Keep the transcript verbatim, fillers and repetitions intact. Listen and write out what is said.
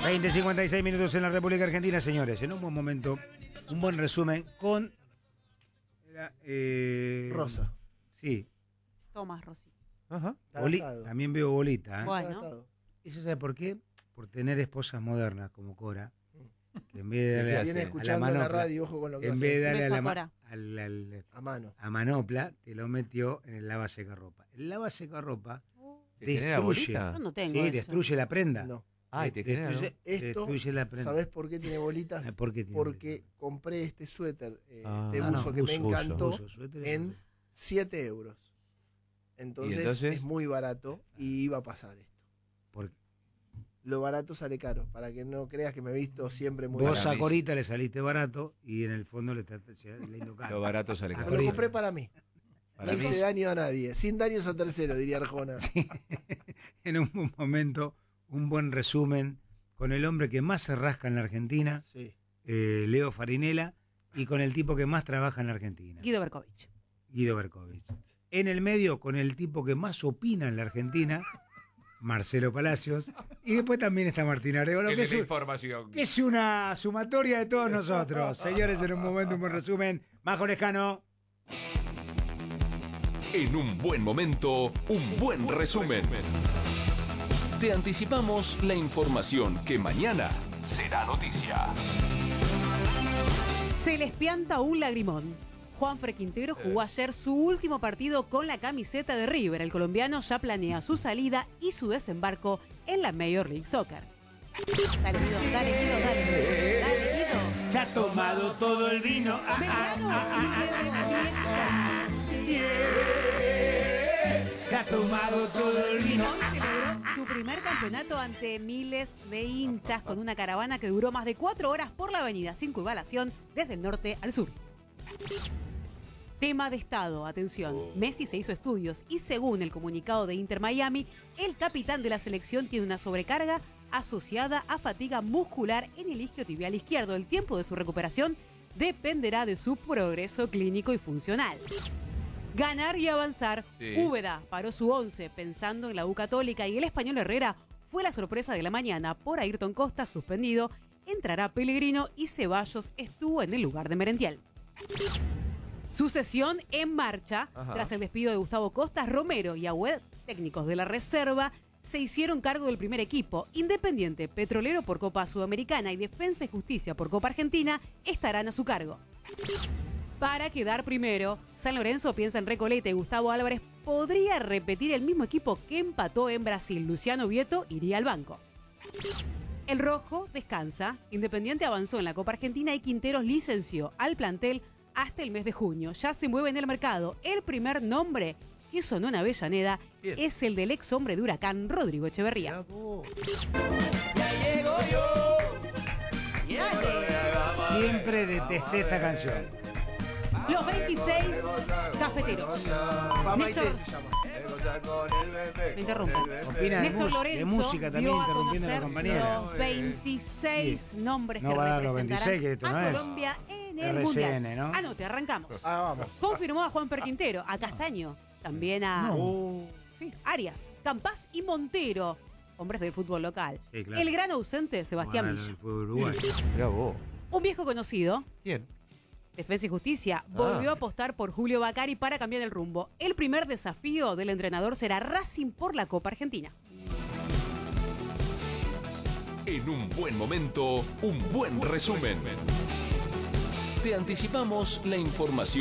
veinte cincuenta y seis minutos en la República Argentina, señores. En un buen momento, un buen resumen con... Era, eh, Rosa. Sí. Tomás Rossi. Ajá. Boli, también veo bolita. ¿eh? Bueno. ¿Eso sabe por qué? Por tener esposas modernas como Cora. Que en vez de darle viene a, escuchando a la en la manopla, radio, ojo con lo que en vez de darle a, la, Cora. al, al, a mano. A manopla, te lo metió en el lava secarropa. El lava secarropa ¿Te genera destruye. bolita? Yo no tengo Sí, eso. destruye la prenda. No. Ay, te genera, destruye, ¿no? Esto, destruye la prenda. ¿sabés por qué tiene bolitas? ¿Por qué tiene Porque bolitas? compré este suéter eh, Ah, de ah, buzo no, que buzo, me encantó buzo, suéter, en buzo. siete euros. Entonces, ¿Y entonces? es muy barato y iba a pasar esto. Por... Lo barato sale caro, para que no creas que me he visto siempre muy Vos barato. a Corita le saliste barato y en el fondo le estás saliendo caro. Lo barato sale A Me caro. lo compré para mí. Para No mí. hice daño a nadie. Sin daños a tercero, diría Arjona. Sí. En un buen momento, un buen resumen con el hombre que más se rasca en la Argentina, Sí. eh, Leo Farinella, y con el tipo que más trabaja en la Argentina, Guido Berkovich. Guido Berkovich. En el medio, con el tipo que más opina en la Argentina, Marcelo Palacios, y después también está Martín Arevalo, que es, un- información. que es una sumatoria de todos nosotros. Señores, en un momento, un buen resumen. Majo Lescano. En un buen momento, un buen resumen. Te anticipamos la información que mañana será noticia. Se les pianta un lagrimón. Juanfer Quintero jugó ayer su último partido con la camiseta de River. El colombiano ya planea su salida y su desembarco en la Major League Soccer. Dale, Guido, dale, Guido, dale. Dale, Guido. Se ha tomado todo el vino. Ah, Belgrano sigue Se ha tomado todo el vino. Hoy celebró su primer campeonato ante miles de hinchas con una caravana que duró más de cuatro horas por la avenida sin circunvalación desde el norte al sur. Tema de estado, atención. Messi se hizo estudios y según el comunicado de Inter Miami, el capitán de la selección tiene una sobrecarga asociada a fatiga muscular en el isquiotibial izquierdo. El tiempo de su recuperación dependerá de su progreso clínico y funcional. Ganar y avanzar. Sí. Úbeda paró su once pensando en la U Católica y el español Herrera fue la sorpresa de la mañana. Por Ayrton Costa, suspendido, entrará Pellegrino y Ceballos estuvo en el lugar de Merentiel. Sucesión en marcha. Ajá. Tras el despido de Gustavo Costas, Romero y Agüed, técnicos de la reserva, se hicieron cargo del primer equipo. Independiente, Petrolero por Copa Sudamericana y Defensa y Justicia por Copa Argentina estarán a su cargo. Para quedar primero, San Lorenzo piensa en Recoleta y Gustavo Álvarez podría repetir el mismo equipo que empató en Brasil. Luciano Vieto iría al banco. El rojo descansa. Independiente avanzó en la Copa Argentina y Quinteros licenció al plantel hasta el mes de junio. Ya se mueve en el mercado. El primer nombre que sonó en Avellaneda Bien. es el del ex hombre de Huracán, Rodrigo Echeverría. Siempre detesté esta canción. Los veintiséis cafeteros. Pamaité Néstor- se llama. Me interrumpen. Opina de, Néstor mus- Lorenzo de música también, dio a interrumpiendo a la conocer compañera. los veintiséis Sí. nombres No que va a dar los representarán veintiséis, que esto a no es Colombia en el R C N, Mundial. ¿no? Anote, arrancamos. Ah, vamos. Confirmó a Juan Perquintero, a Castaño, también a No. sí, Arias, Campas y Montero, hombres del fútbol local. Sí, claro. El gran ausente, Sebastián Bueno, Villa. el fútbol uruguayo. Mirá vos. Un viejo conocido, ¿Quién? Defensa y Justicia, volvió Ah. a apostar por Julio Bacari para cambiar el rumbo. El primer desafío del entrenador será Racing por la Copa Argentina. En un buen momento, un buen resumen. Te anticipamos la información